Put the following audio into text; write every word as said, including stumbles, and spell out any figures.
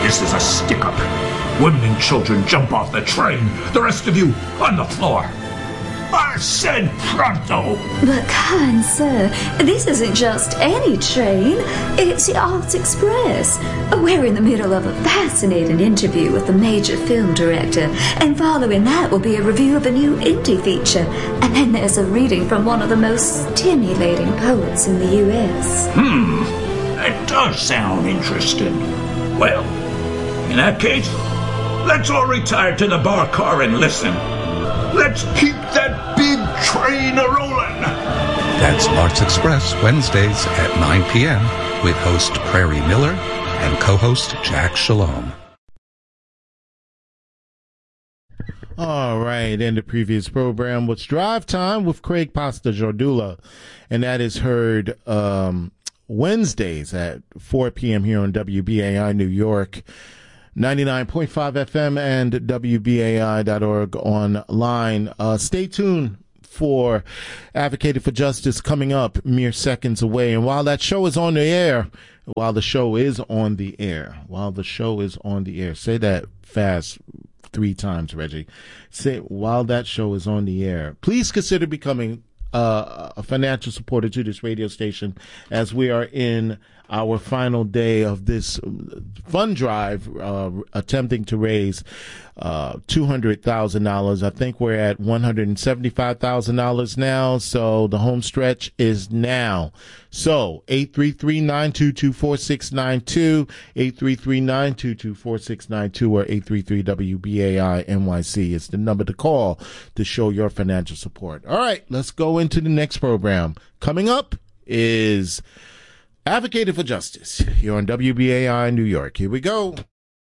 This is a stick-up. Women and children jump off the train. The rest of you, on the floor. I said pronto. But kind sir, this isn't just any train. It's the Arts Express. We're in the middle of a fascinating interview with a major film director, and following that will be a review of a new indie feature, and then there's a reading from one of the most stimulating poets in the U S Hmm, that does sound interesting. Well, in that case, let's all retire to the bar car and listen. Let's keep that big train a-rolling. That's Arts Express, Wednesdays at nine p.m. with host Prairie Miller and co-host Jack Shalom. All right, in the previous program was Drive Time with Craig Pastor-Jordula, and that is heard um, Wednesdays at four p.m. here on W B A I New York. ninety-nine point five F M and W B A I dot org online. Uh, stay tuned for Advocated for Justice coming up mere seconds away. And while that show is on the air, while the show is on the air, while the show is on the air, say that fast three times, Reggie. Say, while that show is on the air, please consider becoming uh, a financial supporter to this radio station as we are in our final day of this fund drive, uh, attempting to raise uh, two hundred thousand dollars. I think we're at one hundred seventy-five thousand dollars now, so the home stretch is now. So, eight three three, nine two two, four six nine two, eight three three, nine two two, four six nine two, or eight three three W B A I N Y C is the number to call to show your financial support. All right, let's go into the next program. Coming up is Advocated for Justice here on W B A I New York. Here we go.